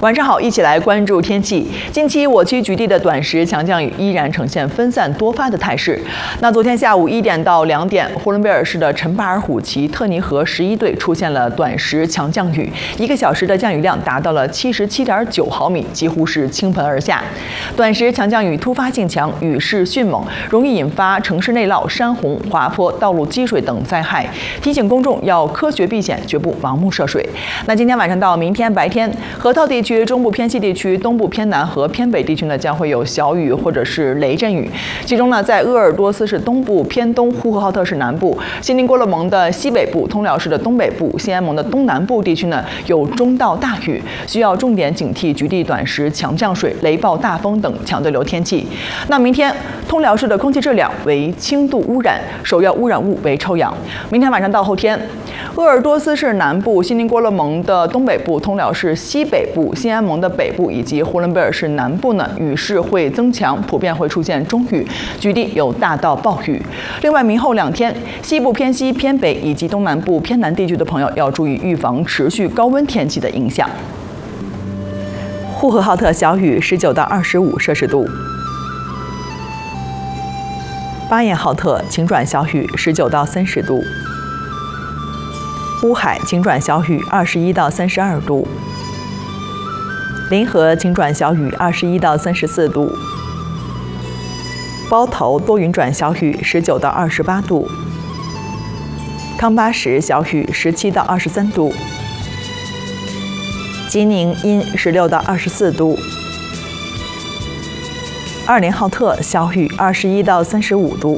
晚上好，一起来关注天气。近期我区局地的短时强降雨依然呈现分散多发的态势。那昨天下午1点到2点，呼伦贝尔市的陈巴尔虎旗特尼河11队出现了短时强降雨，1个小时的降雨量达到了77.9毫米，几乎是倾盆而下。短时强降雨突发性强，雨势迅猛，容易引发城市内涝、山洪、滑坡、道路积水等灾害，提醒公众要科学避险，绝不盲目涉水。那今天晚上到明天白天，河套地区、中部偏西地区、东部偏南和偏北地区呢，将会有小雨或者是雷阵雨。其中呢，在鄂尔多斯市东部偏东、呼和浩特市南部、锡林郭勒盟的西北部、通辽市的东北部、新安盟的东南部地区呢，有中到大雨，需要重点警惕局地短时强降水、雷暴大风等强对流天气。那明天，通辽市的空气质量为轻度污染，首要污染物为臭氧。明天晚上到后天，鄂尔多斯市南部、锡林郭勒盟的东北部、通辽市西北部、新安盟的北部以及呼伦贝尔市南部呢，雨势会增强，普遍会出现中雨，局地有大到暴雨。另外，明后2天，西部偏西、偏北以及东南部偏南地区的朋友要注意预防持续高温天气的影响。呼和浩特小雨19到25摄氏度。巴彦浩特晴转小雨19到30度。乌海晴转小雨21到32度。临河晴转小雨21到34度。包头多云转小雨19到28度。康巴什小雨17到23度。吉宁阴16到24度。二连浩特小雨21到35度。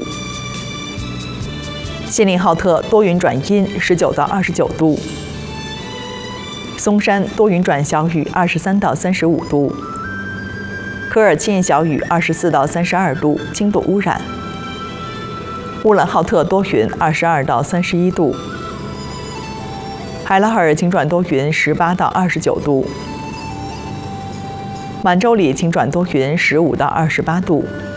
锡林浩特多云转阴19到29度。松山多云转小雨23到35度。科尔沁小雨24到32度，轻度污染。乌兰浩特多云22到31度。海拉尔晴转多云18到29度。满洲里晴转多云15到28度。